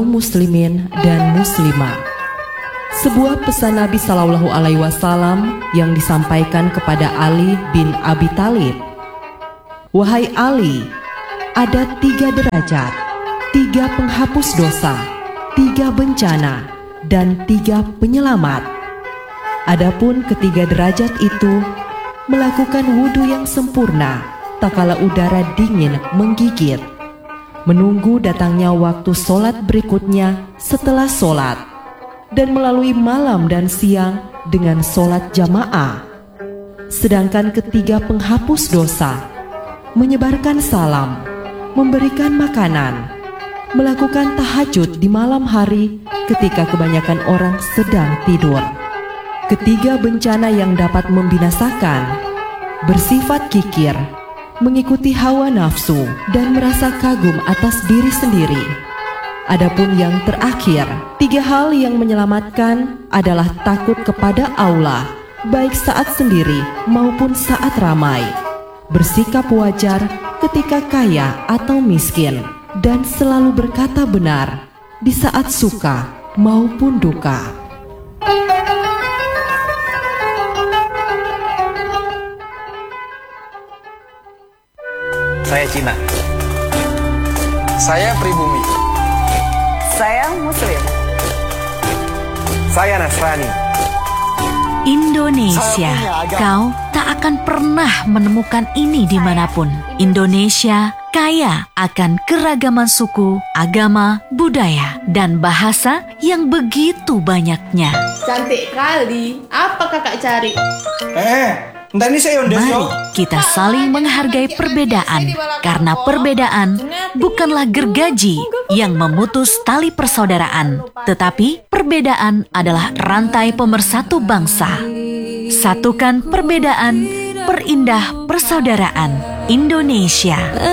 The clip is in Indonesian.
kaum muslimin dan muslimah. Sebuah pesan Nabi Shallallahu Alaihi Wasallam yang disampaikan kepada Ali bin Abi Thalib. Wahai Ali, ada 3 derajat, 3 penghapus dosa, 3 bencana, dan 3 penyelamat. Adapun ketiga derajat itu, melakukan wudhu yang sempurna tak kala udara dingin menggigit, menunggu datangnya waktu sholat berikutnya setelah sholat, dan melalui malam dan siang dengan sholat jamaah. Sedangkan ketiga penghapus dosa, menyebarkan salam, memberikan makanan, melakukan tahajud di malam hari ketika kebanyakan orang sedang tidur. Ketiga bencana yang dapat membinasakan, bersifat kikir, mengikuti hawa nafsu, dan merasa kagum atas diri sendiri. Adapun yang terakhir, 3 hal yang menyelamatkan adalah takut kepada Allah, baik saat sendiri maupun saat ramai, bersikap wajar ketika kaya atau miskin, dan selalu berkata benar di saat suka maupun duka. Saya Cina. Saya pribumi. Saya Muslim. Saya Nasrani. Indonesia, kau tak akan pernah menemukan ini dimanapun. Indonesia kaya akan keragaman suku, agama, budaya, dan bahasa yang begitu banyaknya. Cantik kali, apa kakak cari? Entah ini saya Mari kita saling menghargai perbedaan, karena perbedaan bukanlah gergaji yang memutus tali persaudaraan, tetapi perbedaan adalah rantai pemersatu bangsa. Satukan perbedaan, perindah persaudaraan Indonesia.